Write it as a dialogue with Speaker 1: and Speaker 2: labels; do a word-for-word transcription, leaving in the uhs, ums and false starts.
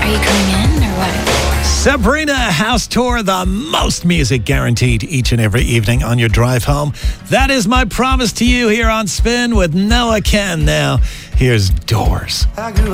Speaker 1: Are you coming in or what?
Speaker 2: Sabrina House Tour, the most music guaranteed each and every evening on your drive home. That is my promise to you here on Spin with Noah Ken. Now, here's Doors.